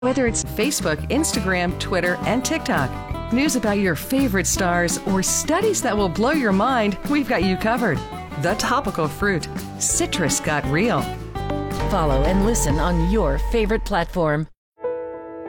Whether it's Facebook, Instagram, Twitter, and TikTok, news about your favorite stars, or studies that will blow your mind, we've got you covered. The Topical Fruit. Citrus got real. Follow and listen on your favorite platform.